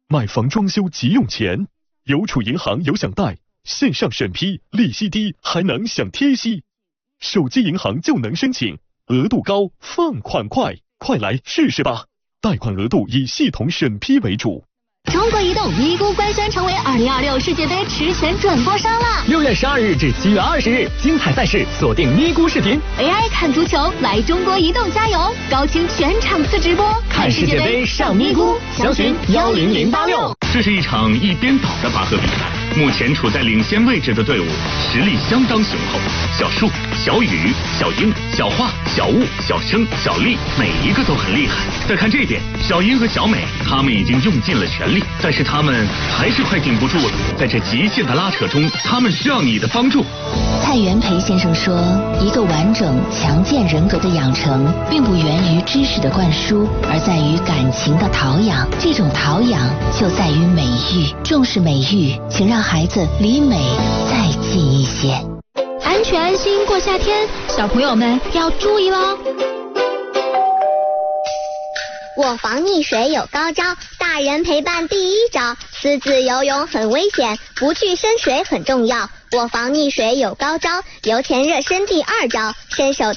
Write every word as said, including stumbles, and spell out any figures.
买房装修急用钱，邮储银行有享贷，线上审批，利息低，还能享贴息。手机银行就能申请，额度高，放款快，快来试试吧！贷款额度以系统审批为主。 中国移动咪咕官宣成为二零二六世界杯实权转播商了。 六月十二日至七月二十日，精彩赛事锁定咪咕视频 ，A I 看足球，来中国移动加油！高清全场次直播， 看世界杯上咪咕，详询幺零零八六。 这是一场一边倒的拔河比赛，目前处在领先位置的队伍实力相当雄厚。小树、小雨、小英、小花、小雾、小生、小丽，每一个都很厉害。再看这边，小英和小美，他们已经用尽了全力，但是他们还是快顶不住了。在这极限的拉扯中，他们需要你的帮助。 蔡元培先生说，一个完整强健人格的养成，并不源于知识的灌输，而在于感情的陶养。这种陶养就在于美育，重视美育，请让孩子离美再近一些。 安全安心过夏天，小朋友们要注意喽。 我防溺水有高招，大人陪伴第一招。私自游泳很危险，不去深水很重要。我防溺水有高招，油前热身第二招，伸手